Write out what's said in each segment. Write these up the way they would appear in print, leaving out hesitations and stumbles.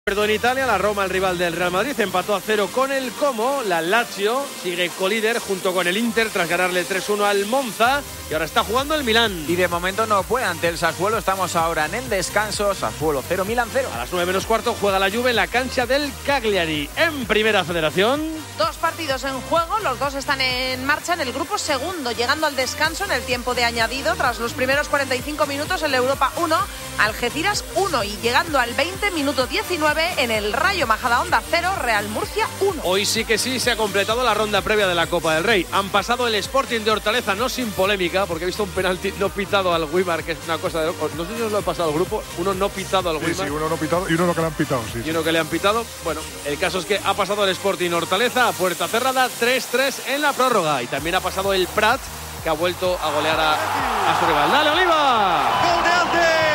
En Italia, la Roma, el rival del Real Madrid, empató a 0 con el Como. La Lazio sigue colíder junto con el Inter tras ganarle 3-1 al Monza y ahora está jugando el Milán. Y de momento no puede ante el Sassuolo. Estamos ahora en el descanso. Sassuolo 0, Milán 0. A las 9 menos cuarto juega la Juve en la cancha del Cagliari. En Primera Federación, 2 partidos en juego, los dos están en marcha en el grupo segundo, llegando al descanso en el tiempo de añadido tras los primeros 45 minutos en la Europa 1, Algeciras 1 y llegando al 20 minuto 19 en el Rayo Majadahonda 0, Real Murcia 1. Hoy sí que sí se ha completado la ronda previa de la Copa del Rey. Han pasado el Sporting de Hortaleza, no sin polémica, porque he visto un penalti no pitado al Weimar, que es una cosa de loco. No sé si os lo ha pasado al grupo, uno no pitado al Weimar. Sí, uno no pitado y uno no que le han pitado. Sí, y uno que le han pitado. Bueno, el caso es que ha pasado el Sporting Hortaleza a puerta cerrada, 3-3 en la prórroga. Y también ha pasado el Prat, que ha vuelto a golear a su rival. ¡Dale, Oliva! ¡Gol de ante!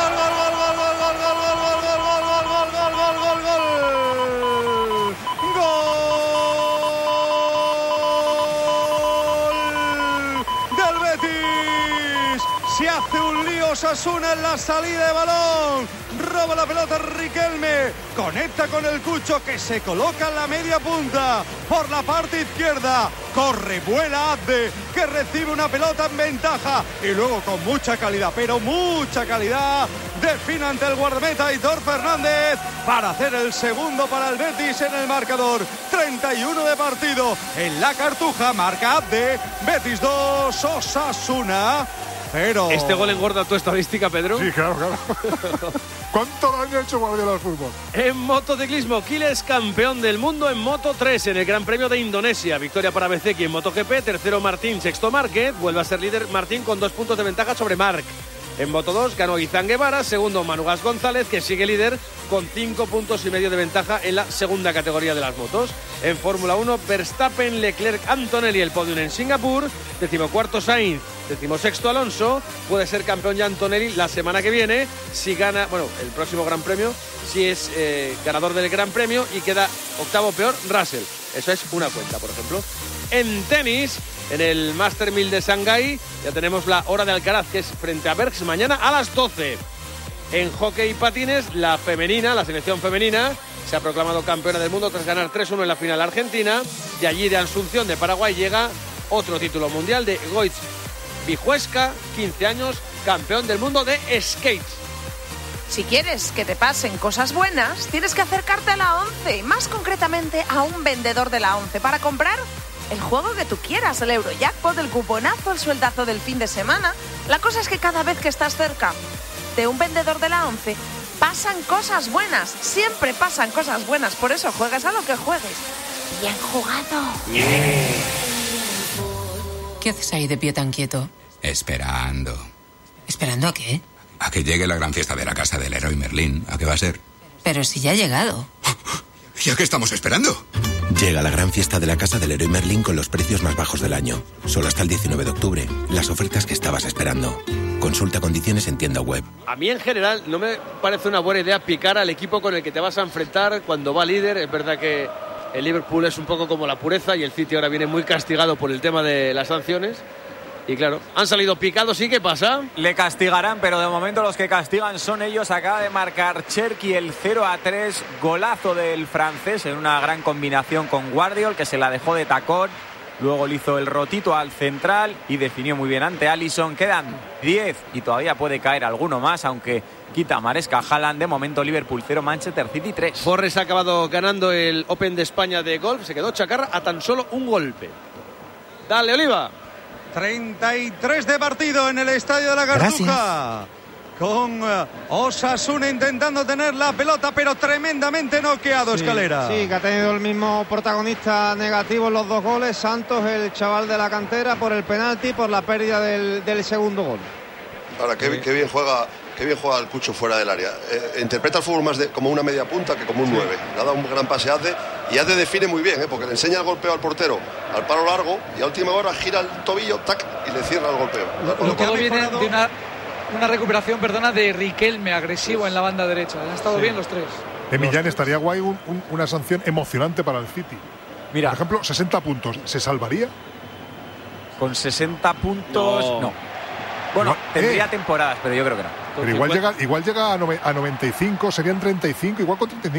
Se hace un lío Osasuna en la salida de balón. Roba la pelota Riquelme. Conecta con el Cucho que se coloca en la media punta. Por la parte izquierda. Corre, vuela Abde, que recibe una pelota en ventaja. Y luego con mucha calidad, pero mucha calidad, define ante el guardameta Aitor Fernández para hacer el segundo para el Betis en el marcador. 31 de partido. En la Cartuja marca Abde. Betis 2, Osasuna. Pero... ¿Este gol engorda tu estadística, Pedro? Sí, claro. ¿Cuánto daño ha hecho Guardiola al fútbol? En motociclismo, Quiles campeón del mundo en Moto 3 en el Gran Premio de Indonesia. Victoria para Bezzecchi en MotoGP, tercero Martín, sexto Márquez. Vuelve a ser líder Martín con 2 puntos de ventaja sobre Marc. En Moto 2 ganó Izan Guevara, segundo Manugas González, que sigue líder con 5 puntos y medio de ventaja en la segunda categoría de las motos. En Fórmula 1, Verstappen, Leclerc, Antonelli el podium en Singapur, 14º Sainz, 16º Alonso. Puede ser campeón ya Antonelli la semana que viene si gana, el próximo Gran Premio, si es ganador del Gran Premio, y queda octavo peor Russell. Eso es una cuenta, por ejemplo. En tenis, en el Master 1000 de Shanghái, ya tenemos la hora de Alcaraz, que es frente a Bergs mañana a las 12. En hockey y patines, la selección femenina, se ha proclamado campeona del mundo tras ganar 3-1 en la final argentina. De allí, de Asunción, de Paraguay, llega otro título mundial de Goitz Vijuesca, 15 años, campeón del mundo de skate. Si quieres que te pasen cosas buenas, tienes que acercarte a la 11, más concretamente a un vendedor de la 11 para comprar el juego que tú quieras, el Eurojackpot, el cuponazo, el sueldazo del fin de semana. La cosa es que cada vez que estás cerca de un vendedor de la 11, pasan cosas buenas, siempre pasan cosas buenas, por eso juegas a lo que juegues. Bien jugado. ¿Qué haces ahí de pie tan quieto? Esperando. ¿Esperando a qué? A que llegue la gran fiesta de la casa del Leroy Merlin. ¿A qué va a ser? Pero si ya ha llegado. ¿Y a qué estamos esperando? Llega la gran fiesta de la casa del Leroy Merlin con los precios más bajos del año. Solo hasta el 19 de octubre. Las ofertas que estabas esperando. Consulta condiciones en tienda web. A mí en general no me parece una buena idea picar al equipo con el que te vas a enfrentar cuando va líder. Es verdad que el Liverpool es un poco como la pureza y el City ahora viene muy castigado por el tema de las sanciones. Y claro, han salido picados, ¿y qué pasa? Le castigarán, pero de momento los que castigan son ellos. Acaba de marcar Cherki el 0-3, golazo del francés en una gran combinación con Guardiol, que se la dejó de tacón. Luego le hizo el rotito al central y definió muy bien ante Alisson. Quedan 10 y todavía puede caer alguno más, aunque quita Maresca Haaland. De momento Liverpool 0, Manchester City 3. Forres ha acabado ganando el Open de España de golf. Se quedó Chacarra a tan solo un golpe. Dale, Oliva. 33 de partido en el Estadio de la Cartuja. Con Osasuna intentando tener la pelota, pero tremendamente noqueado, Escalera. Sí, que ha tenido el mismo protagonista negativo en los 2 goles. Santos, el chaval de la cantera, por el penalti, por la pérdida del segundo gol. Ahora, qué bien juega el Cucho fuera del área. Interpreta el fútbol más como una media punta que como un 9. Le ha dado un gran pase a Adde, y Adde define muy bien, porque le enseña el golpeo al portero al palo largo, y a última hora gira el tobillo, tac, y le cierra el golpeo. Todo viene de una recuperación, de Riquelme agresivo en la banda derecha. Han estado bien los tres. Millán, estaría guay una sanción emocionante para el City. Mira, por ejemplo, 60 puntos. ¿Se salvaría? Con 60 puntos, no. Bueno, No, tendría temporadas, pero yo creo que no. Pero igual llega a 95, serían 35, igual con 35